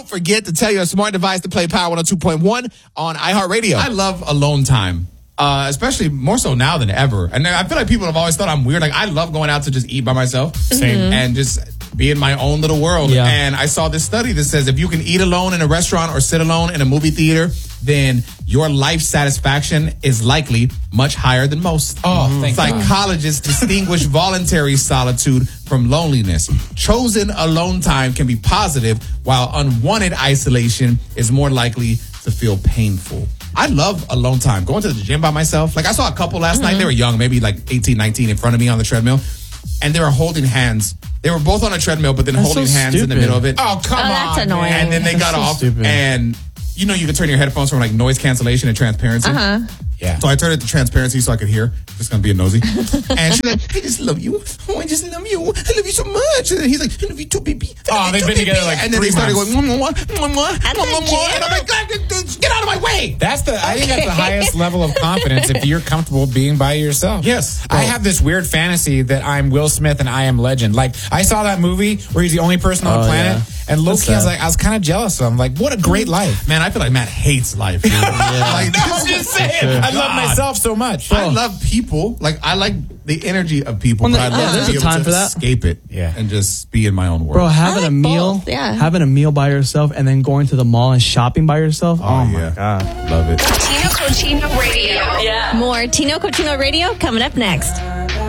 forget to tell your smart device to play Power 102.1 on iHeartRadio. I love alone time. Especially more so now than ever. And I feel like people have always thought I'm weird. Like, I love going out to just eat by myself. Same. And just be in my own little world. Yeah. And I saw this study that says if you can eat alone in a restaurant or sit alone in a movie theater, then your life satisfaction is likely much higher than most. Thank Psychologists distinguish voluntary solitude from loneliness. Chosen alone time can be positive, while unwanted isolation is more likely to feel painful. I love alone time. Going to the gym by myself. Like, I saw a couple last night. They were young, maybe like 18, 19 in front of me on the treadmill. And they were holding hands. They were both on a treadmill, but then holding hands in the middle of it. Oh, come on. That's annoying. And then they got off. stupid. And, you know, you can turn your headphones from like noise cancellation and transparency. Yeah. So I turned it to transparency so I could hear. Just gonna be a nosy. And she's like, I just love you. Oh, I just love you. I love you so much. And he's like, I love you too, baby. Oh, they've been together like and then 3 they started months. going, mwah, mwah, mwah, mwah, At the mwah, mwah. gym? And I'm like, get out of my way. I think that's the highest level of confidence if you're comfortable being by yourself. Yes. I have this weird fantasy that I'm Will Smith and I Am Legend. Like, I saw that movie where he's the only person on the planet, and low-key, I was kind of jealous of him. Like, what a great life. Man, I feel like Matt hates life. Dude. Like, I'm just saying. I love myself so much. I love people. Like, I like the energy of people, but I love there's to be a able time to for that. escape it and just be in my own world. Bro, having I a like meal, both, yeah. having a meal by yourself, and then going to the mall and shopping by yourself. Oh my yeah. god, Love it. Tino Cochino Radio. More Tino Cochino Radio coming up next.